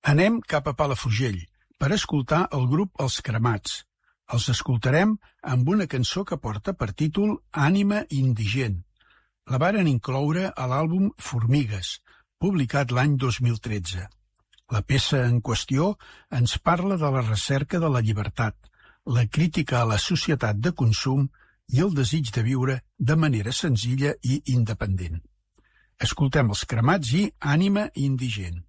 Anem cap a Palafrugell per escoltar el grup Els Cremats. Els escoltarem amb una cançó que porta per títol Ànima Indigent. La varen incloure a l'àlbum Formigues, publicat l'any 2013. La peça en qüestió ens parla de la recerca de la llibertat, la crítica a la societat de consum i el desig de viure de manera senzilla i independent. Escoltem Els Cremats i Ànima Indigent.